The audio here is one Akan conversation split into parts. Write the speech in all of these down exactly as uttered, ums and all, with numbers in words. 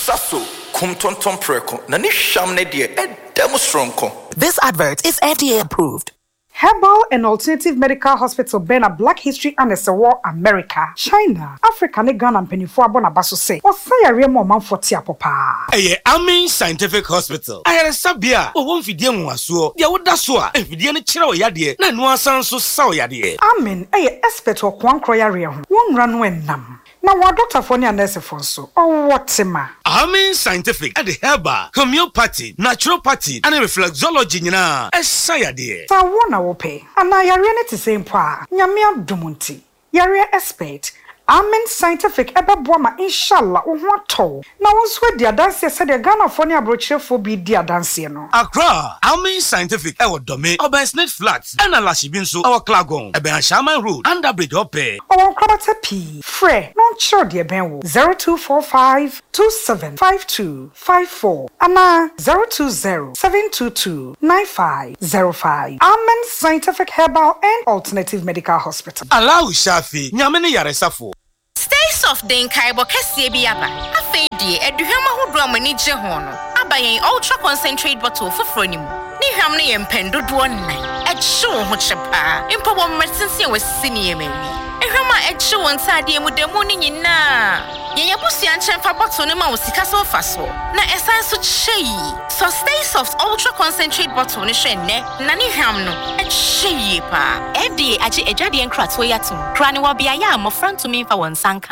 Sasso, cum tonton preco, nani sham ne dear, and demostronco. This advert is F D A approved. Herbal and Alternative Medical Hospital Bena Black History and War America, China, Africa, ne Ghana and Penifua Bonabaso say, or say a real moment for Tia Papa. Aye, Amin Scientific Hospital. I had a sabia, or one Fidian was so, the old Dasua, and Fidian Chiro Yadi, Nanua Sanso Sao Yadi. Amin, aye, expert or Kwan Croyaria, one run when nam. Now, what Doctor Fonia Nesifonso, or what ma? Amin Scientific at the Herbal, Homeopathy, Naturopathy, and Reflexology, na, as Sayadi. So I wanna pay, and I are to same pa, Yamia Dumunti, Yaria expert. Amen Scientific eba boama inshallah o ho ato na wonso dia dance se de Ghana fo ne abrochefo bi dia dance no Accra Amen Scientific e wo dome Obansnet Flats and Alashi bin so our Klagon e ben Shaman Road under bridge ope o won kwabata pi frɛ no nchiro de ben wo zero two four five two seven five two five four ana zero two zero seven two two nine five zero five Amen Scientific Herbal and Alternative Medical Hospital Allow Shafi nyame ne yaresafo Stay soft den kaibo kese bi aba. Afei die eduhwam ahodo amani gye ho no. Aba yen ultra concentrate bottle foforo ni mu. Ni hwam ne yen pendodo nnan. E hye ho chepa. Impo wo mersense we sini yemawi. Ehwam a e hye won tade mu demu ni nyina. Yen yabusia nchemfa bottle no ma wo sika so fa so. Na esan so hye. So stay soft ultra concentrate bottle ni hwe ne. Na ni hwam no e hye pa. F D A agi ejade enkrato yatum. Kra ne wo bia ya mo front to me fa won sanka.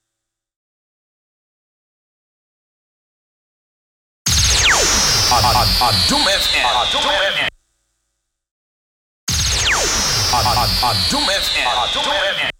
Adum F M. Adum F M. Adum F M. Adum F M.